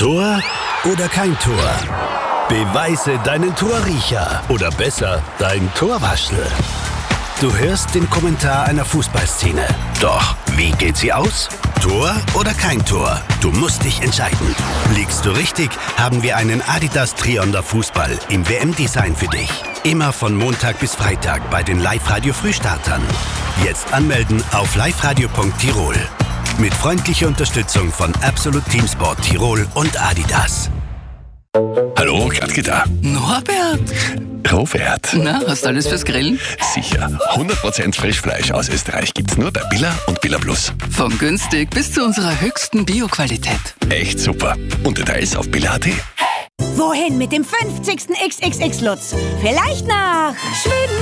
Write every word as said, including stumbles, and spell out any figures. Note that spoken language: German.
Tor oder kein Tor? Beweise deinen Torriecher oder besser, dein Torwaschel. Du hörst den Kommentar einer Fußballszene. Doch, wie geht sie aus? Tor oder kein Tor? Du musst dich entscheiden. Liegst du richtig, haben wir einen Adidas Trionder Fußball im W M-Design für dich. Immer von Montag bis Freitag bei den Live-Radio-Frühstartern. Jetzt anmelden auf liveradio punkt tirol. Mit freundlicher Unterstützung von Absolut Teamsport Tirol und Adidas. Hallo, Gradke da. Norbert! Robert. Na, hast du alles fürs Grillen? Sicher. hundert Prozent Frischfleisch aus Österreich gibt's nur bei Billa und Billa Plus. Von günstig bis zu unserer höchsten Bio-Qualität. Echt super. Und Details auf billa punkt at. Wohin mit dem fünfzigsten X X X Lutz? Vielleicht nach Schweden?